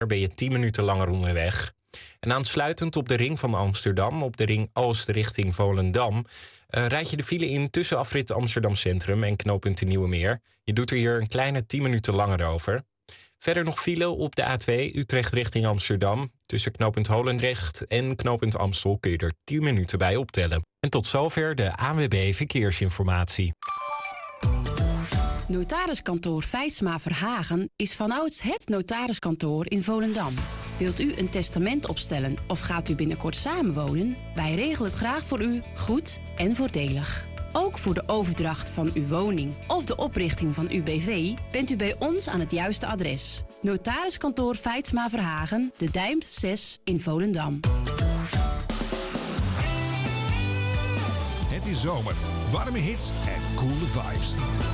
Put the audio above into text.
ben je 10 minuten langer onderweg. En aansluitend op de ring van Amsterdam, op de ring Oost richting Volendam, rijd je de file in tussen afrit Amsterdam Centrum en knooppunt Nieuwemeer. Je doet er hier een kleine 10 minuten langer over. Verder nog file op de A2 Utrecht richting Amsterdam. Tussen knooppunt Holendrecht en knooppunt Amstel kun je er 10 minuten bij optellen. En tot zover de ANWB Verkeersinformatie. Notariskantoor Feitsma Verhagen is vanouds het notariskantoor in Volendam. Wilt u een testament opstellen of gaat u binnenkort samenwonen? Wij regelen het graag voor u, goed en voordelig. Ook voor de overdracht van uw woning of de oprichting van uw BV bent u bij ons aan het juiste adres. Notariskantoor Feitsma Verhagen, de Dijmt 6 in Volendam. Het is zomer, warme hits en coole vibes.